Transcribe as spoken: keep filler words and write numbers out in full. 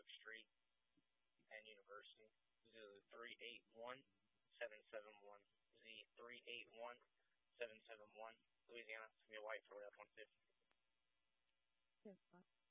Oak Street and University. Z three eight one seven seven one. Z three eight one seven seven one. Louisiana. It's gonna be a white for F one fifty. Yes, sir.